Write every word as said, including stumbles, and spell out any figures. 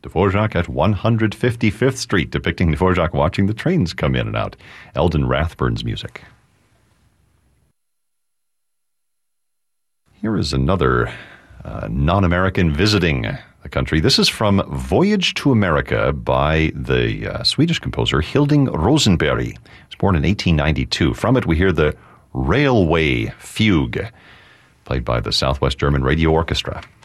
Dvorak at one hundred fifty-fifth Street, depicting Dvorak watching the trains come in and out. Eldon Rathburn's music. Here is another uh, non-American visiting the country. This is from Voyage to America by the uh, Swedish composer Hilding Rosenberg. He was born in eighteen ninety-two. From it we hear the Railway Fugue, played by the Southwest German Radio Orchestra.